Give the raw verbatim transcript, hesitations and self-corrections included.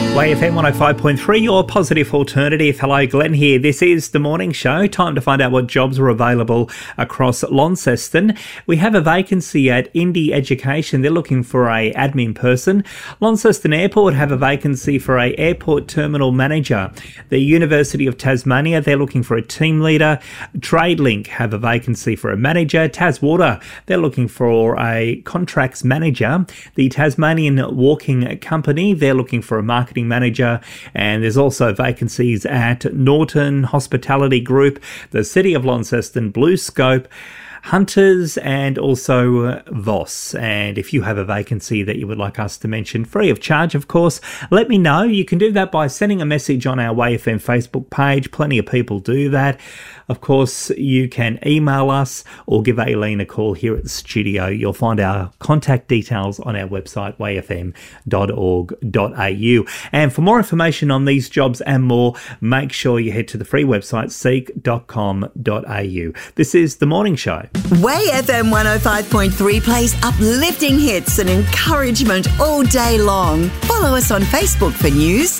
Way F M one oh five point three, your positive alternative. Hello, Glenn here. This is the morning show. Time to find out what jobs are available across Launceston. We have a vacancy at Indie Education. They're looking for a admin person. Launceston Airport have a vacancy for a airport terminal manager. The University of Tasmania, they're looking for a team leader. TradeLink have a vacancy for a manager. Taswater, they're looking for a contracts manager. The Tasmanian Walking Company, they're looking for a marketing manager, and there's also vacancies at Norton Hospitality Group, the City of Launceston, Blue Scope, Hunters, and also uh, Voss. And if you have a vacancy that you would like us to mention, free of charge, of course, let me know. You can do that by sending a message on our Way F M Facebook page. Plenty of people do that. Of course, you can email us or give Aileen a call here at the studio. You'll find our contact details on our website, way f m dot org dot a u. And for more information on these jobs and more, make sure you head to the free website, seek dot com dot a u. This is The Morning Show. Way F M one oh five point three plays uplifting hits and encouragement all day long. Follow us on Facebook for news,